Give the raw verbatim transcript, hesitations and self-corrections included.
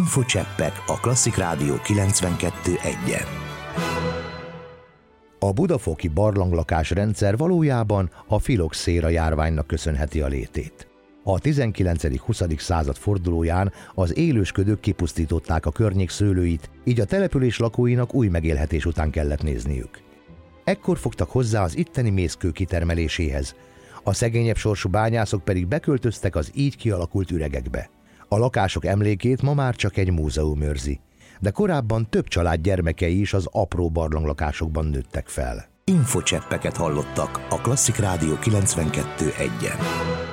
Infocseppek a Klasszik Rádió kilencvenkettő egyen. A budafoki barlanglakás rendszer valójában a filoxéra járványnak köszönheti a létét. A tizenkilencedik-huszadik század fordulóján az élősködők kipusztították a környék szőlőit, így a település lakóinak új megélhetés után kellett nézniük. Ekkor fogtak hozzá az itteni mészkő kitermeléséhez, a szegényebb sorsú bányászok pedig beköltöztek az így kialakult üregekbe. A lakások emlékét ma már csak egy múzeum őrzi, de korábban több család gyermekei is az apró barlanglakásokban nőttek fel. Infocseppeket hallottak a Klasszik Rádió kilencvenkettő egyen.